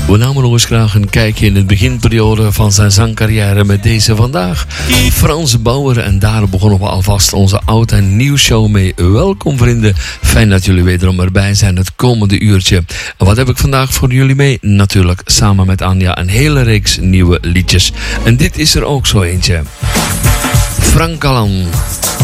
We namen nog eens graag een kijkje in de beginperiode van zijn zangcarrière met deze vandaag. Frans Bauer, en daar begonnen we alvast onze oud- en nieuwshow mee. Welkom vrienden, fijn dat jullie wederom erbij zijn het komende uurtje. En wat heb ik vandaag voor jullie mee? Natuurlijk samen met Anja een hele reeks nieuwe liedjes. En dit is er ook zo eentje. Frank Alan.